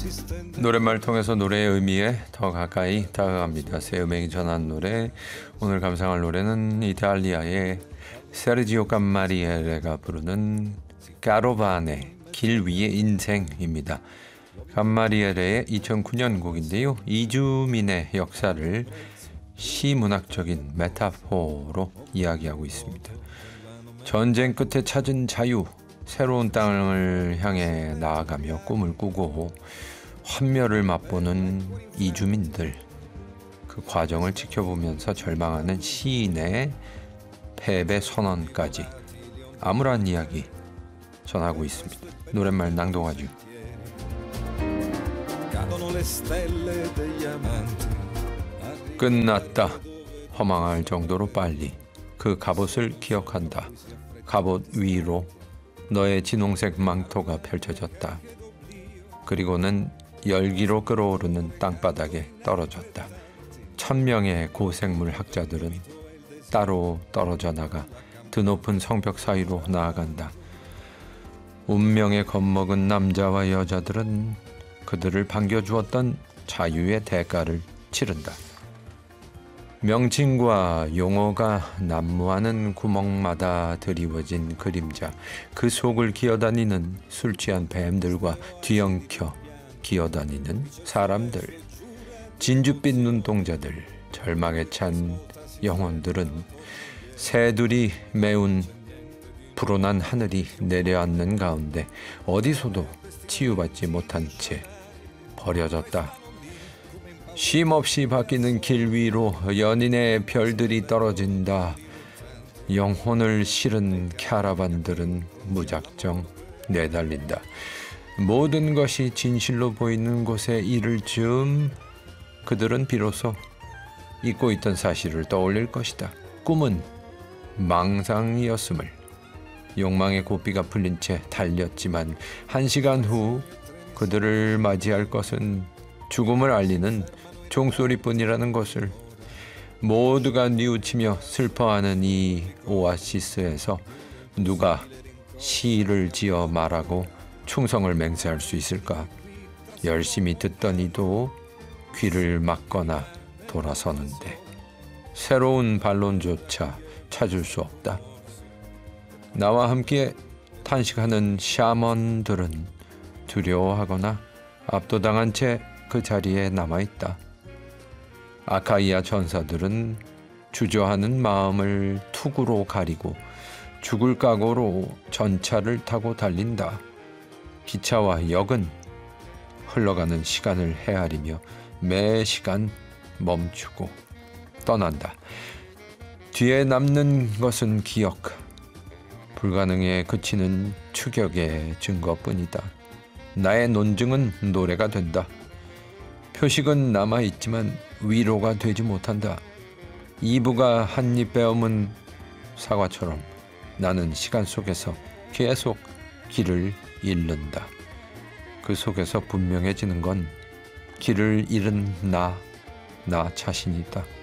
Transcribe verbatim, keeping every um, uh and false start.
노랫말 통해서 노래의 의미에 더 가까이 다가갑니다. 새 음악이 전한 노래. 오늘 감상할 노래는 이탈리아의 세르지오 감마리에레가 부르는 까로바네 길 위의 인생입니다. 감마리에레의 이천구 년 곡인데요. 이주민의 역사를 시문학적인 메타포로 이야기하고 있습니다. 전쟁 끝에 찾은 자유, 새로운 땅을 향해 나아가며 꿈을 꾸고 환멸을 맛보는 이주민들, 그 과정을 지켜보면서 절망하는 시인의 패배 선언까지 암울한 이야기 전하고 있습니다. 노랫말 낭독하죠. 끝났다. 허망할 정도로 빨리 그 갑옷을 기억한다. 갑옷 위로 너의 진홍색 망토가 펼쳐졌다. 그리고는 열기로 끓어오르는 땅바닥에 떨어졌다. 천명의 고생물 학자들은 따로 떨어져 나가 드높은 성벽 사이로 나아간다. 운명에 겁먹은 남자와 여자들은 그들을 반겨주었던 자유의 대가를 치른다. 명칭과 용어가 난무하는 구멍마다 드리워진 그림자, 그 속을 기어다니는 술 취한 뱀들과 뒤엉켜 기어다니는 사람들, 진주빛 눈동자들, 절망에 찬 영혼들은 새들이 메운 불온한 하늘이 내려앉는 가운데 어디서도 치유받지 못한 채 버려졌다. 쉼없이 바뀌는 길 위로 연인의 별들이 떨어진다. 영혼을 실은 캐러반들은 무작정 내달린다. 모든 것이 진실로 보이는 곳에 이를 즈음 그들은 비로소 잊고 있던 사실을 떠올릴 것이다. 꿈은 망상이었음을. 욕망의 고삐가 풀린 채 달렸지만 한 시간 후 그들을 맞이할 것은 죽음을 알리는 종소리뿐이라는 것을. 모두가 뉘우치며 슬퍼하는 이 오아시스에서 누가 시를 지어 말하고 충성을 맹세할 수 있을까? 열심히 듣던 이도 귀를 막거나 돌아서는데 새로운 반론조차 찾을 수 없다. 나와 함께 탄식하는 샤먼들은 두려워하거나 압도당한 채 그 자리에 남아있다. 아카이아 전사들은 주저하는 마음을 투구로 가리고 죽을 각오로 전차를 타고 달린다. 기차와 역은 흘러가는 시간을 헤아리며 매 시간 멈추고 떠난다. 뒤에 남는 것은 기억, 불가능에 그치는 추격의 증거뿐이다. 나의 논증은 노래가 된다. 표식은 남아있지만 위로가 되지 못한다. 이브가 한 입 베어문 사과처럼 나는 시간 속에서 계속 길을 잃는다. 그 속에서 분명해지는 건 길을 잃은 나, 나 자신이다.